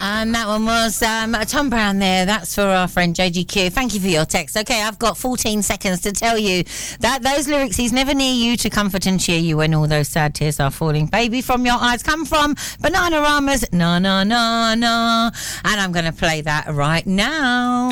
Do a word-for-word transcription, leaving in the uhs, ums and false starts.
And that one was um, Tom Brown there. That's for our friend J G Q. Thank you for your text. Okay, I've got fourteen seconds to tell you that those lyrics, he's never near you to comfort and cheer you when all those sad tears are falling. Baby, from your eyes come from Bananarama's Na Na Na Na. And I'm going to play that right now.